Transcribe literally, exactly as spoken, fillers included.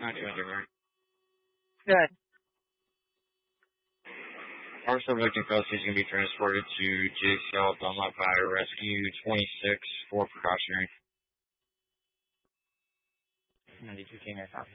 Not doing it right. Good. Our subject in custody is going to be transported to J C L Dunlap Fire Rescue twenty-six for precautionary. ninety-two King, I copy.